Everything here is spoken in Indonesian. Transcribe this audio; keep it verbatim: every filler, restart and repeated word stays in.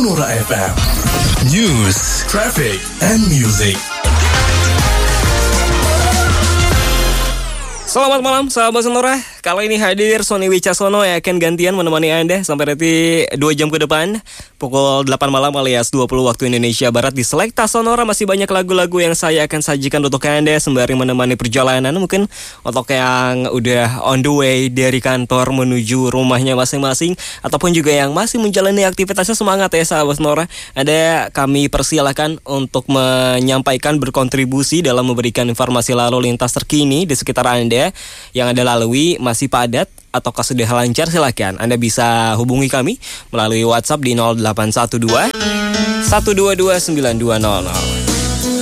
Sonora F M. News, traffic, and music. Selamat malam sahabat Sonora. Kali ini hadir Sony Wicaksono yang akan gantian menemani Anda sampai nanti dua jam ke depan pukul delapan malam alias dua puluh waktu Indonesia Barat. Di Selekta Sonora masih banyak lagu-lagu yang saya akan sajikan untuk Anda sembari menemani perjalanan. Mungkin untuk yang udah on the way dari kantor menuju rumahnya masing-masing, ataupun juga yang masih menjalani aktivitasnya, semangat ya sahabat Sonora. Ada kami persilakan untuk menyampaikan, berkontribusi dalam memberikan informasi lalu lintas terkini di sekitar Anda yang Anda lalui. Masih padat ataukah sudah lancar, silakan Anda bisa hubungi kami melalui WhatsApp di nol delapan satu dua satu dua dua sembilan dua nol nol.